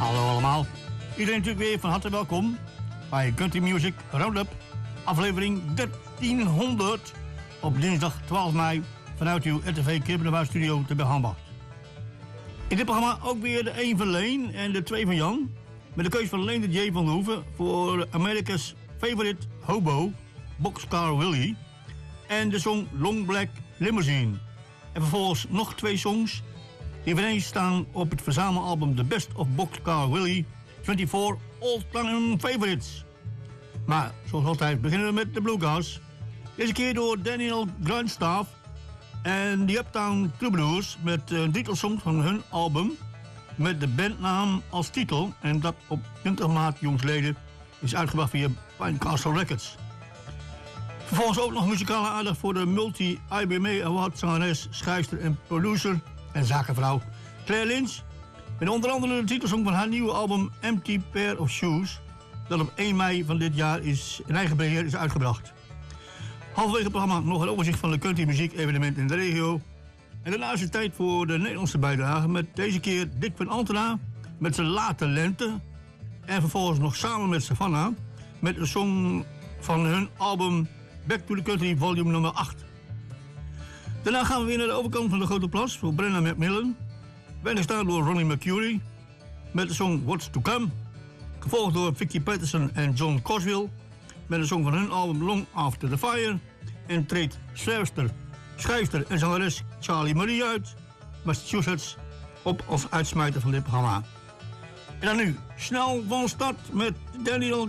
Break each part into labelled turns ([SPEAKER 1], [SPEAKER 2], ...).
[SPEAKER 1] Hallo allemaal. Iedereen natuurlijk weer van harte welkom bij Country Music Roundup, aflevering 1300 op dinsdag 12 mei vanuit uw RTV Kippenderwaard studio te Bergambacht. In dit programma ook weer de 1 van Leen en de 2 van Jan, met de keus van Leen de J van de Hoeven voor America's Favorite Hobo, Boxcar Willie, en de song Long Black Limousine. En vervolgens nog 2 songs die ineens staan op het verzamelalbum The Best of Boxcar Willie 24 All-Time Favorites. Maar zoals altijd beginnen we met de Bluegrass. Deze keer door Daniel Grindstaff en The Uptown Troubadours met een titelsong van hun album met de bandnaam als titel, en dat op 20 maart jongsleden is uitgebracht via Pinecastle Records. Vervolgens ook nog muzikale aandacht voor de multi-IBMA Award zangeres, schrijfster en producer en zakenvrouw Claire Lynch, met onder andere de titelsong van haar nieuwe album Empty Pair of Shoes, dat op 1 mei van dit jaar in eigen beheer is uitgebracht. Halverwege het programma nog een overzicht van de country muziek evenementen in de regio. En daarna is het tijd voor de Nederlandse bijdrage met deze keer Dick van Altena met zijn Late Lente. En vervolgens nog samen met Savannah met een song van hun album Back to the Country volume nummer 8. Daarna gaan we weer naar de overkant van de Grote Plas voor Brenna McMillan. Bijgestaan door Ronnie Mercury met de song What's to Come. Gevolgd door Vicky Patterson en John Coswell met een song van hun album Long After the Fire. En treedt schrijfster en zangeres Charlie Marie uit Massachusetts op als uitsmijter van dit programma. En dan nu snel van start met Daniel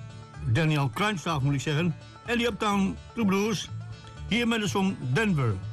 [SPEAKER 1] Grindstaff moet ik zeggen, en die Uptown Troubadours, hier met de song Denver.